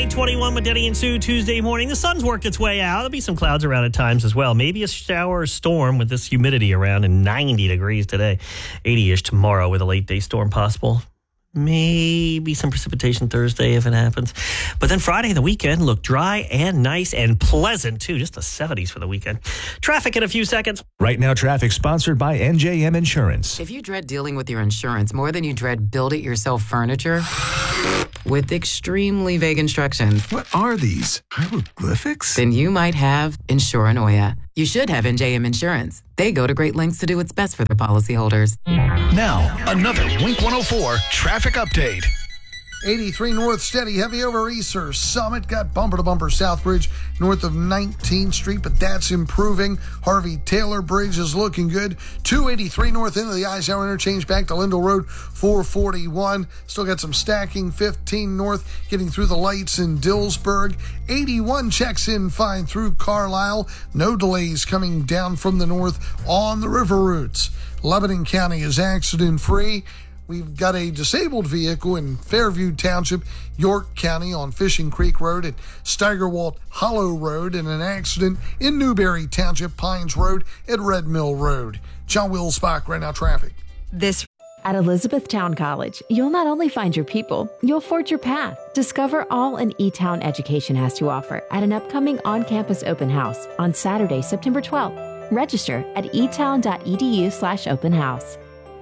8:21 with Denny and Sue Tuesday morning. The sun's worked its way out. There'll be some clouds around at times as well. Maybe a shower or storm with this humidity around, and 90 degrees today. 80-ish tomorrow with a late day storm possible. Maybe some precipitation Thursday if it happens. But then Friday, the weekend, looked dry and nice and pleasant, too. Just the 70s for the weekend. Traffic in a few seconds. Right Now traffic sponsored by NJM Insurance. If you dread dealing with your insurance more than you dread build-it-yourself furniture, with extremely vague instructions, What are these? Hieroglyphics? then you might have Insuranoia. You should have NJM Insurance. They go to great lengths to do what's best for their policyholders. Now, another Wink 104 traffic update. 83 north, steady, heavy over Easter. Summit got bumper-to-bumper Southbridge north of 19th Street, but that's improving. Harvey Taylor Bridge is looking good. 283 north into the Eisenhower interchange back to Lindell Road, 441. Still got some stacking. 15 north getting through the lights in Dillsburg. 81 checks in fine through Carlisle. No delays coming down from the north on the river routes. Lebanon County is accident-free. We've got a disabled vehicle in Fairview Township, York County on Fishing Creek Road at Steigerwalt Hollow Road, and an accident in Newberry Township, Pines Road at Red Mill Road. John Wilsbach, Right Now Traffic. At Elizabethtown College, you'll not only find your people, you'll forge your path. Discover all an E-Town education has to offer at an upcoming on-campus open house on Saturday, September 12th. Register at etown.edu/open house.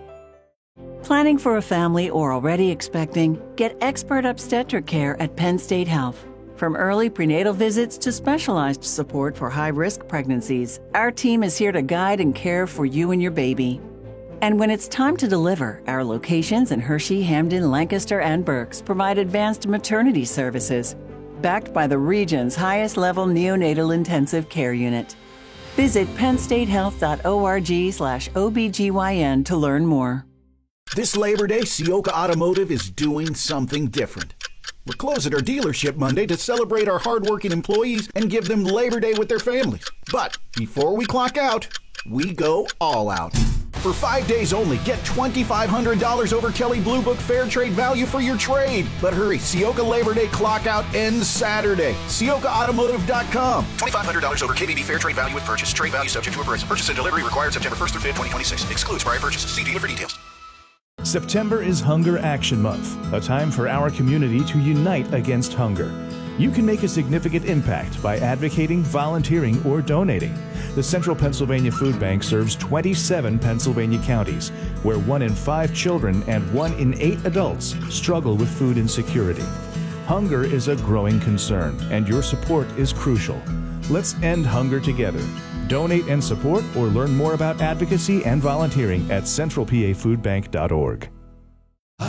Planning for a family or already expecting? Get expert obstetric care at Penn State Health. From early prenatal visits to specialized support for high-risk pregnancies, our team is here to guide and care for you and your baby. And when it's time to deliver, our locations in Hershey, Hamden, Lancaster, and Berks provide advanced maternity services, backed by the region's highest-level neonatal intensive care unit. Visit pennstatehealth.org/OBGYN to learn more. This Labor Day, Ciocca Automotive is doing something different. We're closing our dealership Monday to celebrate our hardworking employees and give them Labor Day with their families. But before we clock out, we go all out. For 5 days only, get $2,500 over Kelley Blue Book Fair Trade value for your trade. But hurry, Ciocca Labor Day clock out ends Saturday. CioccaAutomotive.com. $2,500 over KBB Fair Trade value with purchase. Trade value subject to appraisal. Purchase and delivery required September 1st through 5th, 2026. Excludes prior purchases. See dealer for details. September is Hunger Action Month, a time for our community to unite against hunger. You can make a significant impact by advocating, volunteering, or donating. The Central Pennsylvania Food Bank serves 27 Pennsylvania counties, where 1 in 5 children and 1 in 8 adults struggle with food insecurity. Hunger is a growing concern, and your support is crucial. Let's end hunger together. Donate and support or learn more about advocacy and volunteering at centralpafoodbank.org.